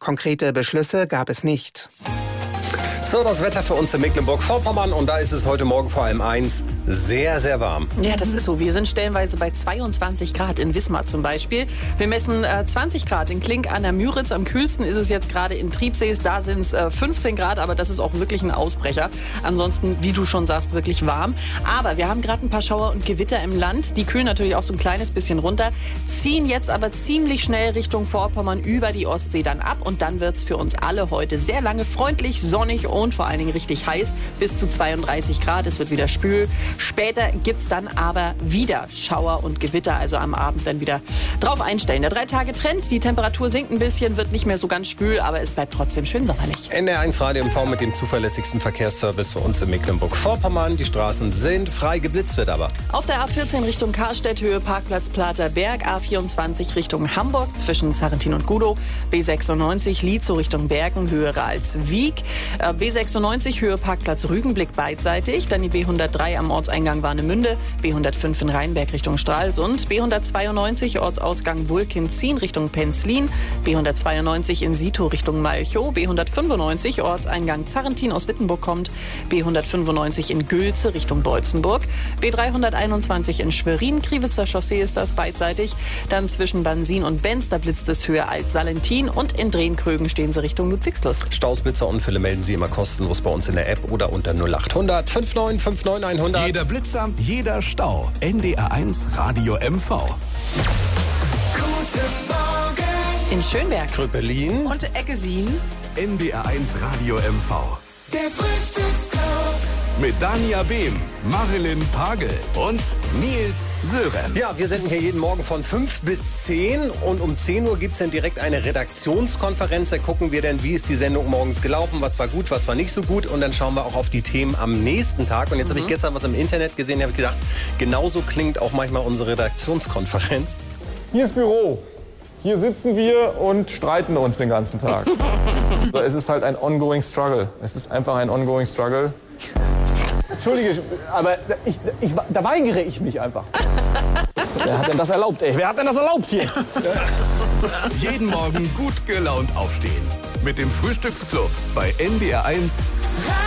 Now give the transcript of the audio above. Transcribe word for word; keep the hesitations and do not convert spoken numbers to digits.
Konkrete Beschlüsse gab es nicht. So, das Wetter für uns in Mecklenburg-Vorpommern. Und da ist es heute Morgen vor allem eins, sehr, sehr warm. Ja, das ist so. Wir sind stellenweise bei zweiundzwanzig Grad in Wismar zum Beispiel. Wir messen äh, zwanzig Grad in Klink an der Müritz. Am kühlsten ist es jetzt gerade in Triebsees. Da sind es äh, fünfzehn Grad, aber das ist auch wirklich ein Ausbrecher. Ansonsten, wie du schon sagst, wirklich warm. Aber wir haben gerade ein paar Schauer und Gewitter im Land. Die kühlen natürlich auch so ein kleines bisschen runter, ziehen jetzt aber ziemlich schnell Richtung Vorpommern über die Ostsee dann ab. Und dann wird es für uns alle heute sehr lange freundlich, sonnig und vor allen Dingen richtig heiß, bis zu zweiunddreißig Grad. Es wird wieder spül. Später gibt es dann aber wieder Schauer und Gewitter, also am Abend dann wieder drauf einstellen. Der Drei-Tage-Trend, die Temperatur sinkt ein bisschen, wird nicht mehr so ganz spül, aber es bleibt trotzdem schön sommerlich. N D R eins Radio M V mit dem zuverlässigsten Verkehrsservice für uns in Mecklenburg-Vorpommern. Die Straßen sind frei, geblitzt wird aber. Auf der A vierzehn Richtung Karstedt, Höhe Parkplatz Platerberg, A vierundzwanzig Richtung Hamburg zwischen Zarrentin und Gudow, B sechsundneunzig Lietzow Richtung Bergen, Höhe Ralswiek, B sechsundneunzig Höhe Parkplatz Rügenblick beidseitig, dann die B hundertdrei am Ortseingang Warnemünde, B hundertfünf in Rheinberg Richtung Stralsund, B hundertzweiundneunzig Ortsausgang Wulkenzien Richtung Penzlin, B hundertzweiundneunzig in Sito Richtung Malchow, B hundertfünfundneunzig Ortseingang Zarrentin aus Wittenburg kommt, B hundertfünfundneunzig in Gülze Richtung Beutzenburg, B dreihunderteinundzwanzig in Schwerin, Kriwitzer Chaussee ist das beidseitig, dann zwischen Bansin und Benz, da blitzt es Höhe Alt-Salentin und in Drehenkrögen stehen sie Richtung Ludwigslust. Staus, Blitzer, Unfälle melden Sie immer kostenlos bei uns in der App oder unter null acht hundert fünfundneunzig neunundfünfzig hundert. Jeder Blitzer, jeder Stau. N D R eins Radio M V. Guten Morgen In Schönberg Kröpelin und Eckesin. N D R eins Radio M V. Der Frühstücksclub. Mit Dania Behm, Marilyn Pagel und Nils Sörensen. Ja, wir senden hier jeden Morgen von fünf bis zehn und um zehn Uhr gibt es dann direkt eine Redaktionskonferenz. Da gucken wir dann, wie ist die Sendung morgens gelaufen, was war gut, was war nicht so gut und dann schauen wir auch auf die Themen am nächsten Tag. Und jetzt mhm. habe ich gestern was im Internet gesehen, habe ich gedacht, genauso klingt auch manchmal unsere Redaktionskonferenz. Hier ist Büro. Hier sitzen wir und streiten uns den ganzen Tag. So, es ist halt ein ongoing struggle. Es ist einfach ein ongoing struggle. Entschuldige, aber ich, ich, da weigere ich mich einfach. Wer hat denn das erlaubt, ey? Wer hat denn das erlaubt hier? Jeden Morgen gut gelaunt aufstehen. Mit dem Frühstücksclub bei N D R eins.